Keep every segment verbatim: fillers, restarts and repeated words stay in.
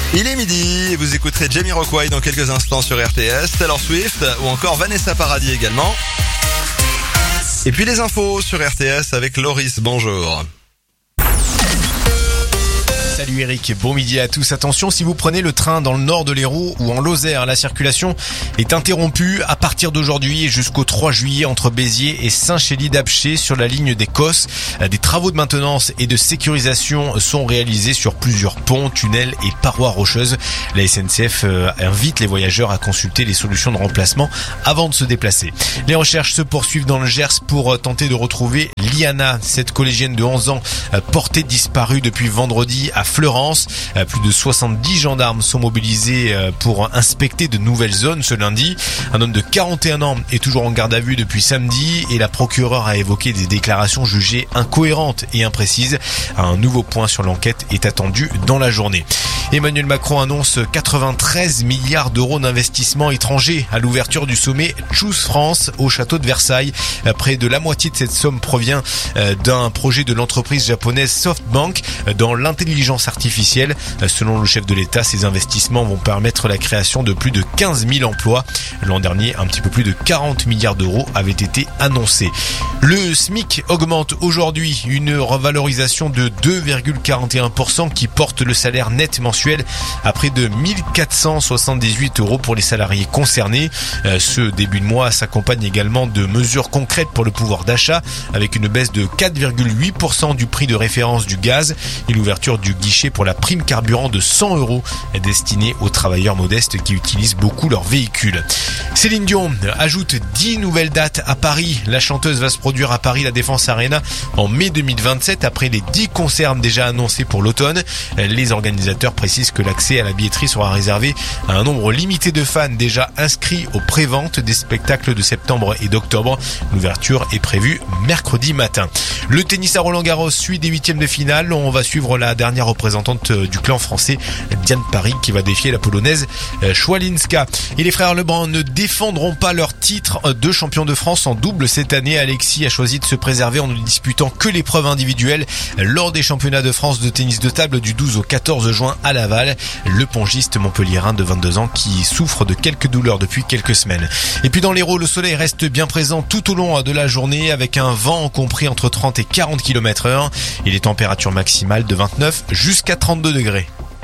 Il est midi, vous écouterez Jamiroquai dans quelques instants sur R T S, Taylor Swift ou encore Vanessa Paradis également. Et puis les infos sur R T S avec Loris, bonjour. Salut Eric, bon midi à tous. Attention, si vous prenez le train dans le nord de l'Hérault ou en Lozère, la circulation est interrompue à partir d'aujourd'hui et jusqu'au trois juillet entre Béziers et Saint-Chély-d'Apcher sur la ligne des Cosses. Des travaux de maintenance et de sécurisation sont réalisés sur plusieurs ponts, tunnels et parois rocheuses. La S N C F invite les voyageurs à consulter les solutions de remplacement avant de se déplacer. Les recherches se poursuivent dans le Gers pour tenter de retrouver Liana, cette collégienne de onze ans portée disparue depuis vendredi à Fleurance. Plus de soixante-dix gendarmes sont mobilisés pour inspecter de nouvelles zones ce lundi. Un homme de quarante et un ans est toujours en garde à vue depuis samedi et la procureure a évoqué des déclarations jugées incohérentes et imprécises. Un nouveau point sur l'enquête est attendu dans la journée. Emmanuel Macron annonce quatre-vingt-treize milliards d'euros d'investissements étrangers à l'ouverture du sommet Choose France au château de Versailles. Près de la moitié de cette somme provient d'un projet de l'entreprise japonaise SoftBank dans l'intelligence artificielle. Selon le chef de l'État, ces investissements vont permettre la création de plus de quinze mille emplois. L'an dernier, un petit peu plus de quarante milliards d'euros avaient été annoncés. Le SMIC augmente aujourd'hui, une revalorisation de deux virgule quarante et un pour cent qui porte le salaire net mensuel à près de mille quatre cent soixante-dix-huit euros pour les salariés concernés. Ce début de mois s'accompagne également de mesures concrètes pour le pouvoir d'achat avec une baisse de quatre virgule huit pour cent du prix de référence du gaz et l'ouverture du guichet pour la prime carburant de cent euros destinée aux travailleurs modestes qui utilisent beaucoup leur véhicule. Céline Dion ajoute dix nouvelles dates à Paris. La chanteuse va se produire à Paris la Défense Arena en mai deux mille vingt-sept après les dix concerts déjà annoncés pour l'automne. Les organisateurs précisent que l'accès à la billetterie sera réservé à un nombre limité de fans déjà inscrits aux préventes des spectacles de septembre et d'octobre. L'ouverture est prévue mercredi matin. Le tennis à Roland-Garros suit des huitièmes de finale. On va suivre la dernière représentante du clan français, Diane Paris, qui va défier la polonaise Schwalinska. Et les frères Lebrun ne défendront pas leur titre de champion de France en double cette année. Alexis a choisi de se préserver en ne disputant que l'épreuve individuelle lors des championnats de France de tennis de table du douze au quatorze juin à Laval. Le pongiste montpelliérain de vingt-deux ans qui souffre de quelques douleurs depuis quelques semaines. Et puis dans l'Hérault, le soleil reste bien présent tout au long de la journée avec un vent compris entre trente et quarante kilomètres heure et les températures maximales de vingt-neuf jusqu'à trente-deux degrés.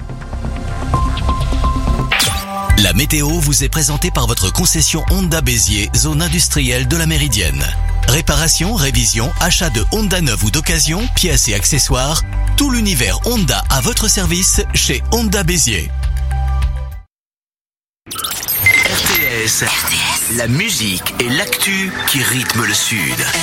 La météo vous est présentée par votre concession Honda Béziers, zone industrielle de la Méridienne. Réparation, révision, achat de Honda neuve ou d'occasion, pièces et accessoires, tout l'univers Honda à votre service chez Honda Béziers. R T S, la musique et l'actu qui rythment le Sud.